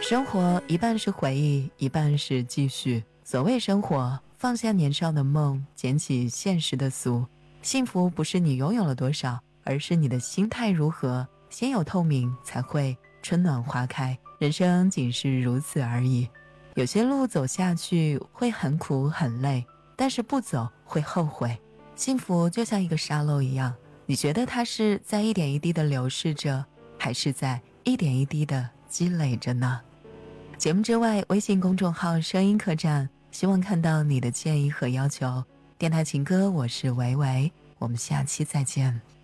生活一半是回忆，一半是继续。所谓生活，放下年少的梦，捡起现实的俗。幸福不是你拥有了多少，而是你的心态如何。先有透明，才会春暖花开。人生仅是如此而已。有些路走下去会很苦很累，但是不走会后悔。幸福就像一个沙漏一样，你觉得它是在一点一滴的流逝着，还是在一点一滴的积累着呢？节目之外，微信公众号声音客栈，希望看到你的建议和要求。电台情歌，我是维维，我们下期再见。